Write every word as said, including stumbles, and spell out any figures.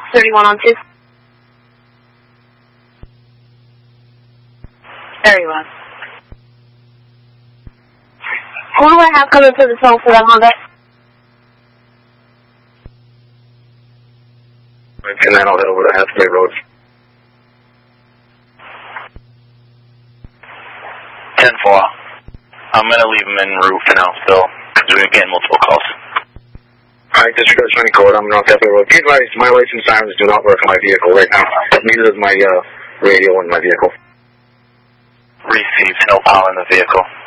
thirty-one on two. Very well. Who do I have coming to the phone for that Honda? And then I'll head over to Hathaway Road. ten four. I'm going to leave him en route for now still, because we're getting multiple calls. Alright, disregard twenty code. I'm on Hathaway Road. These lights, my lights and sirens do not work on my vehicle right now. Neither does my uh, radio in my vehicle. Received, no power in the vehicle.